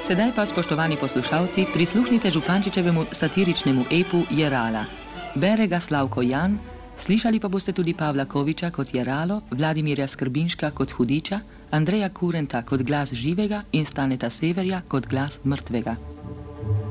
Sedaj pa, spoštovani poslušalci, prisluhnite Župančičevemu satiričnemu epu Jerala. Bere ga Slavko Jan, slišali pa boste tudi Pavla Koviča kot Jeralo, Vladimirja Skrbinška kot Hudiča, Andreja Kurenta kot glas živega in Staneta Severja kot glas mrtvega.